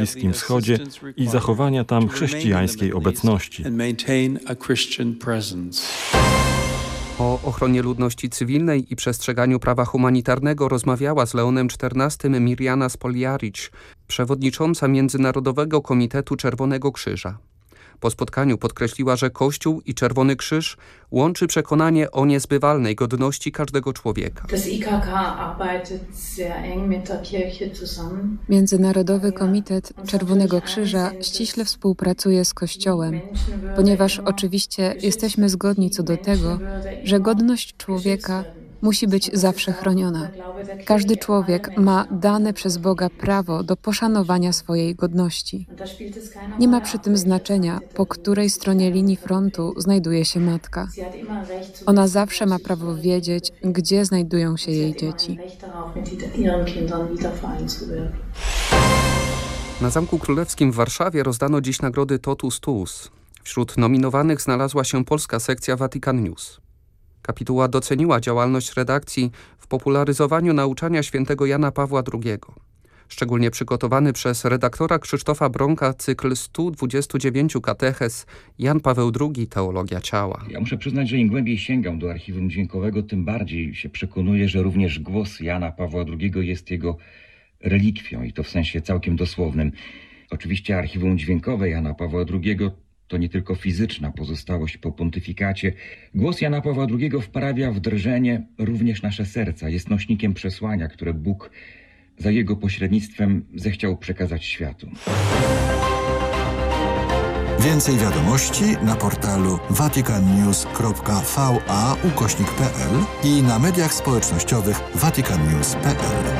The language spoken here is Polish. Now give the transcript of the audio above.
Bliskim Wschodzie i zachowania tam chrześcijańskiej obecności. O ochronie ludności cywilnej i przestrzeganiu prawa humanitarnego rozmawiała z Leonem XIV Mirjana Spoljarić, przewodnicząca Międzynarodowego Komitetu Czerwonego Krzyża. Po spotkaniu podkreśliła, że Kościół i Czerwony Krzyż łączy przekonanie o niezbywalnej godności każdego człowieka. Międzynarodowy Komitet Czerwonego Krzyża ściśle współpracuje z Kościołem, ponieważ oczywiście jesteśmy zgodni co do tego, że godność człowieka musi być zawsze chroniona. Każdy człowiek ma dane przez Boga prawo do poszanowania swojej godności. Nie ma przy tym znaczenia, po której stronie linii frontu znajduje się matka. Ona zawsze ma prawo wiedzieć, gdzie znajdują się jej dzieci. Na Zamku Królewskim w Warszawie rozdano dziś nagrody Totus Tuus. Wśród nominowanych znalazła się polska sekcja Vatican News. Kapituła doceniła działalność redakcji w popularyzowaniu nauczania świętego Jana Pawła II. Szczególnie przygotowany przez redaktora Krzysztofa Bronka cykl 129 katechez Jan Paweł II – Teologia ciała. Ja muszę przyznać, że im głębiej sięgam do archiwum dźwiękowego, tym bardziej się przekonuję, że również głos Jana Pawła II jest jego relikwią i to w sensie całkiem dosłownym. Oczywiście archiwum dźwiękowe Jana Pawła II to nie tylko fizyczna pozostałość po pontyfikacie. Głos Jana Pawła II wprawia w drżenie również nasze serca. Jest nośnikiem przesłania, które Bóg za jego pośrednictwem zechciał przekazać światu. Więcej wiadomości na portalu vaticannews.va/pl i na mediach społecznościowych vaticannews.pl.